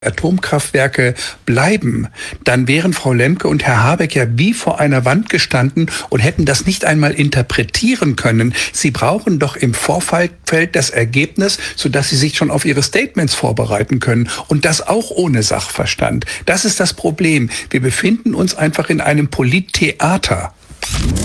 Atomkraftwerke bleiben, dann wären Frau Lemke und Herr Habeck ja wie vor einer Wand gestanden und hätten das nicht einmal interpretieren können. Sie brauchen doch im Vorfeld das Ergebnis, sodass sie sich schon auf ihre Statements vorbereiten können. Und das auch ohne Sachverstand. Das ist das Problem. Wir befinden uns einfach in einem Polittheater.